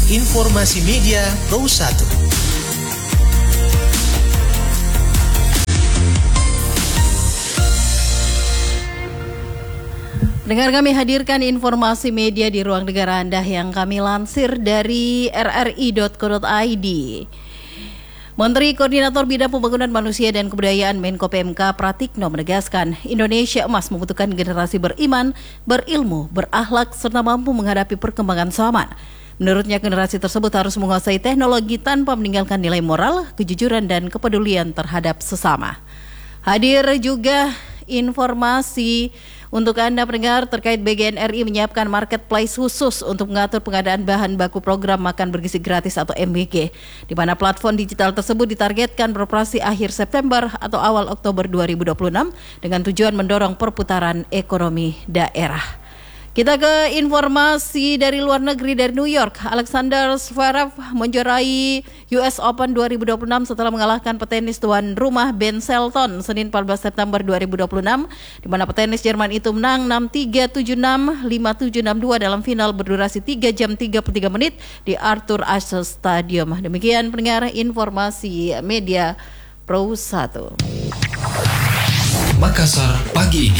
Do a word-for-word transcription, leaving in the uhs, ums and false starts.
Informasi Media Pro satu. Dengar kami hadirkan informasi media di ruang negara Anda yang kami lansir dari r r i dot co dot i d. Menteri Koordinator Bidang Pembangunan Manusia dan Kebudayaan Menko P M K Pratikno menegaskan Indonesia emas membutuhkan generasi beriman, berilmu, berakhlak, serta mampu menghadapi perkembangan zaman. Menurutnya generasi tersebut harus menguasai teknologi tanpa meninggalkan nilai moral, kejujuran, dan kepedulian terhadap sesama. Hadir juga informasi untuk Anda pendengar terkait B G N R I menyiapkan marketplace khusus untuk mengatur pengadaan bahan baku program makan bergizi gratis atau M B G, di mana platform digital tersebut ditargetkan beroperasi akhir September atau awal Oktober dua ribu dua puluh enam dengan tujuan mendorong perputaran ekonomi daerah. Kita ke informasi dari luar negeri, dari New York. Alexander Zverev menjuarai U S Open dua ribu dua puluh enam setelah mengalahkan petenis tuan rumah Ben Shelton Senin empat belas September dua ribu dua puluh enam, di mana petenis Jerman itu menang enam tiga, tujuh enam, lima tujuh, enam dua dalam final berdurasi tiga jam tiga puluh tiga menit di Arthur Ashe Stadium. Demikian pendengar informasi media Pro satu. Makassar pagi ini.